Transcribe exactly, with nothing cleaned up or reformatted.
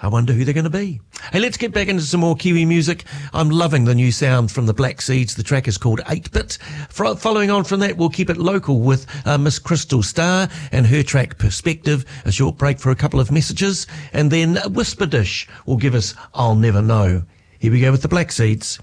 I wonder who they're going to be. Hey, let's get back into some more Kiwi music. I'm loving the new sound from the Black Seeds. The track is called eight bit. For, following on from that, we'll keep it local with uh, Miss Crystal Starr and her track Perspective. A short break for a couple of messages, and then Whisper Dish will give us I'll Never Know. Here we go with the Black Seeds.